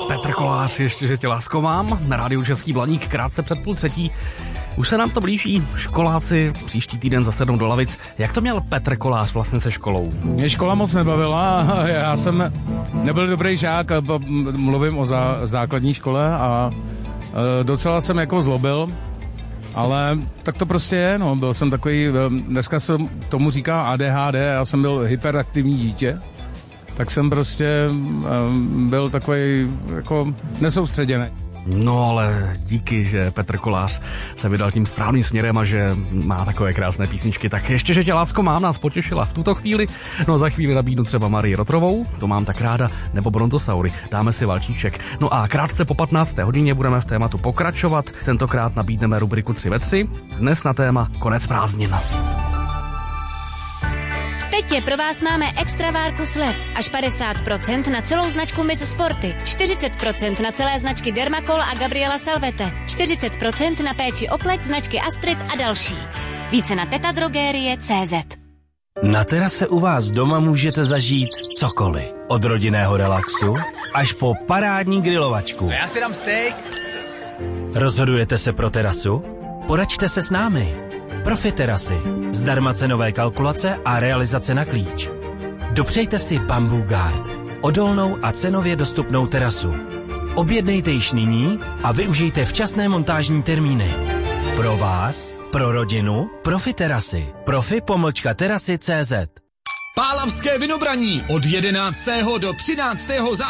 Petr Kolář, ještě, že tě lásko mám, na rádiu Český Blaník, krátce před 2:30. Už se nám to blíží, školáci příští týden zasednou do lavic. Jak to měl Petr Kolář vlastně se školou? Mě škola moc nebavila, já jsem nebyl dobrý žák, mluvím o základní škole a docela jsem jako zlobil, ale tak to prostě je, no, byl jsem takový, dneska se tomu říká ADHD, já jsem byl hyperaktivní dítě, tak jsem prostě byl takový jako nesoustředěný. No ale díky, že Petr Kolář se vydal tím správným směrem a že má takové krásné písničky. Tak ještě, že tě lásko mám, nás potěšila v tuto chvíli. No za chvíli nabídnu třeba Marii Rotrovou, to mám tak ráda, nebo Brontosaury, dáme si valčíček. No a krátce po 15. hodině budeme v tématu pokračovat. Tentokrát nabídneme rubriku 3 ve 3, dnes na téma konec prázdnin. Teď pro vás máme extra várku slev. Až 50% na celou značku Miss Sporty. 40% na celé značky Dermacol a Gabriela Salvete. 40% na péči o pleť značky Astrid a další. Více na tetadrogerie.cz. Na terase u vás doma můžete zažít cokoliv. Od rodinného relaxu až po parádní grilovačku. Já si dám steak. Rozhodujete se pro terasu? Poraďte se s námi. Profi terasy. Zdarma cenové kalkulace a realizace na klíč. Dopřejte si Bamboo Guard. Odolnou a cenově dostupnou terasu. Objednejte již nyní a využijte včasné montážní termíny. Pro vás, pro rodinu, Profi terasy. Profi-terasy.cz. Pálavské vynobraní od 11. do 13. září.